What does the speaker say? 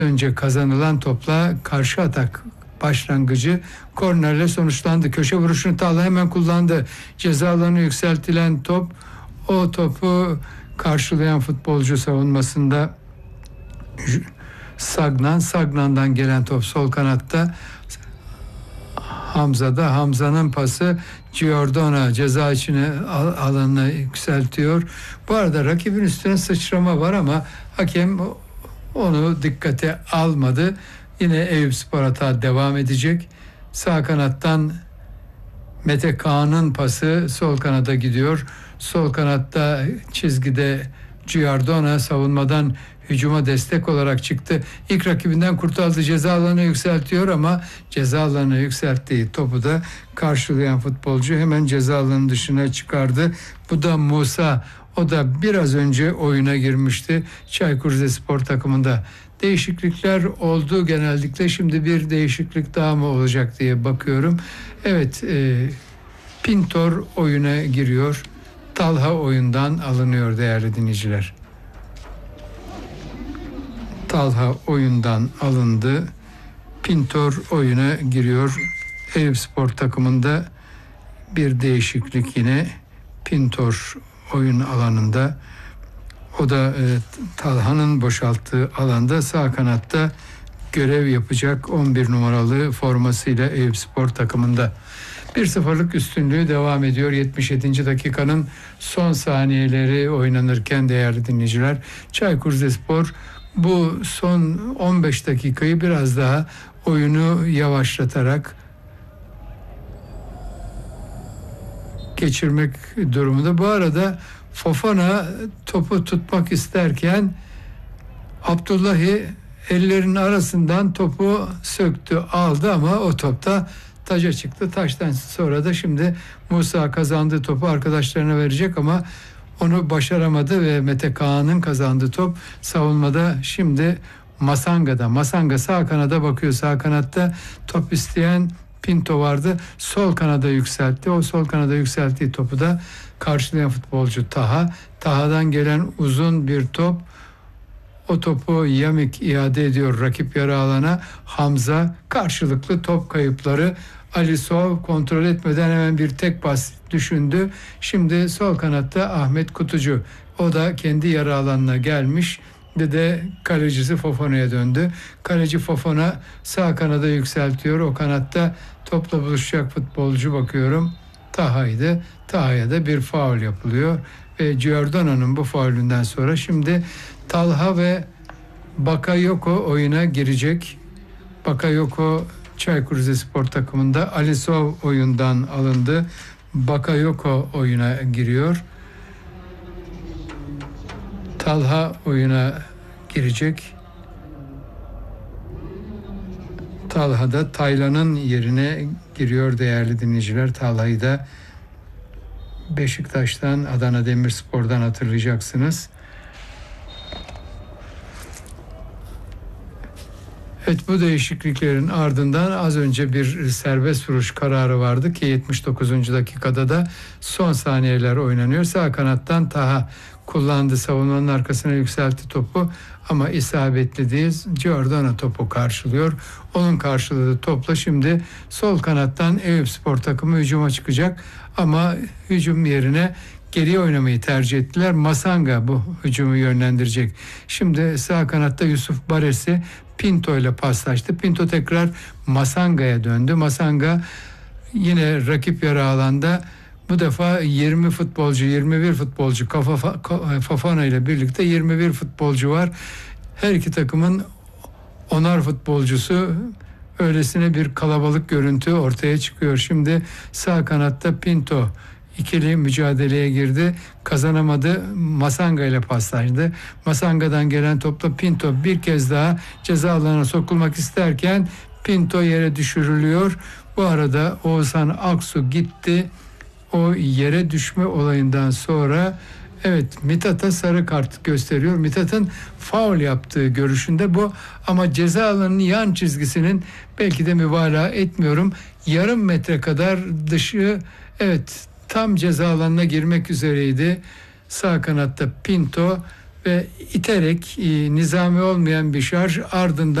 önce kazanılan topla karşı atak başlangıcı kornerle sonuçlandı. Köşe vuruşunu Talha hemen kullandı. Ceza alanı yükseltilen top, o topu karşılayan futbolcu savunmasında Sagnan'dan gelen top sol kanatta Hamza'nın pası Giordano ceza içine alanına yükseltiyor. Bu arada rakibin üstüne sıçrama var ama hakem onu dikkate almadı. Yine Eyüpspor hata devam edecek. Sağ kanattan Mete Kaan'ın pası sol kanada gidiyor. Sol kanatta çizgide Giordano savunmadan hücuma destek olarak çıktı. İlk rakibinden kurtardı. Ceza alanı yükseltiyor ama ceza alanı yükselttiği topu da karşılayan futbolcu hemen ceza alanının dışına çıkardı. Bu da Musa. O da biraz önce oyuna girmişti Çaykur Rizespor takımında. Değişiklikler oldu genellikle. Şimdi bir değişiklik daha mı olacak diye bakıyorum. Evet, Pintor oyuna giriyor. Talha oyundan alınıyor değerli dinleyiciler. Talha oyundan alındı. Pintor oyuna giriyor. Eyüpspor takımında bir değişiklik yine. Pintor oyun alanında. O da Talha'nın boşalttığı alanda sağ kanatta görev yapacak 11 numaralı formasıyla Eyüpspor takımında. 1-0'lık üstünlüğü devam ediyor. 77. dakikanın son saniyeleri oynanırken değerli dinleyiciler, Çaykur Rizespor bu son 15 dakikayı biraz daha oyunu yavaşlatarak geçirmek durumunda. Bu arada Fofana topu tutmak isterken Abdullahi ellerinin arasından topu söktü, aldı ama o topta taca çıktı. Taştan sonra da şimdi Musa kazandığı topu arkadaşlarına verecek ama onu başaramadı ve Mete Kaan'ın kazandığı top savunmada şimdi Masanga'da. Masanga sağ kanada bakıyor. Sağ kanatta top isteyen Pinto vardı. Sol kanada yükseltti. O sol kanada yükselttiği topu da karşılayan futbolcu Taha. Taha'dan gelen uzun bir top. O topu Yamik iade ediyor rakip yarı alana. Hamza karşılıklı top kayıpları. Alisov kontrol etmeden hemen bir tek pas düşündü. Şimdi sol kanatta Ahmet Kutucu. O da kendi yarı alanına gelmiş. De kalecisi Fofana'ya döndü. Kaleci Fofana sağ kanada yükseltiyor. O kanatta topla buluşacak futbolcu bakıyorum Taha'ydı. Taha'ya da bir faul yapılıyor. Ve Giordano'nun bu faulünden sonra şimdi Talha ve Bakayoko oyuna girecek. Bakayoko Çaykur Rizespor takımında. Alisov oyundan alındı. Bakayoko oyuna giriyor. Talha oyuna girecek. Talha da Taylan'ın yerine giriyor değerli dinleyiciler. Talha'yı da Beşiktaş'tan, Adana Demirspor'dan hatırlayacaksınız. Evet, bu değişikliklerin ardından az önce bir serbest vuruş kararı vardı ki 79. dakikada da son saniyeler oynanıyor. Sağ kanattan Taha kullandı, savunmanın arkasına yükseltti topu ama isabetli değil. Giordano topu karşılıyor. Onun karşıladığı topla şimdi sol kanattan Eyüpspor takımı hücuma çıkacak ama hücum yerine geriye oynamayı tercih ettiler. Masanga bu hücumu yönlendirecek. Şimdi sağ kanatta Yusuf Baresi Pinto ile paslaştı. Pinto tekrar Masanga'ya döndü. Masanga yine rakip yarı alanda, bu defa 21 futbolcu Fofana ile birlikte 21 futbolcu var. Her iki takımın 10'ar futbolcusu, öylesine bir kalabalık görüntü ortaya çıkıyor. Şimdi sağ kanatta Pinto ikili mücadeleye girdi. Kazanamadı. Masanga ile paslaştı. Masanga'dan gelen topla Pinto bir kez daha ceza alanına sokulmak isterken Pinto yere düşürülüyor. Bu arada Oğuzhan Aksu gitti. O yere düşme olayından sonra evet, Mithat'a sarı kart gösteriyor. Mithat'ın faul yaptığı görüşünde bu ama ceza alanının yan çizgisinin, belki de mübalağa etmiyorum, yarım metre kadar dışı, evet, tam ceza alanına girmek üzereydi. Sağ kanatta Pinto ve iterek nizami olmayan bir şarj ardından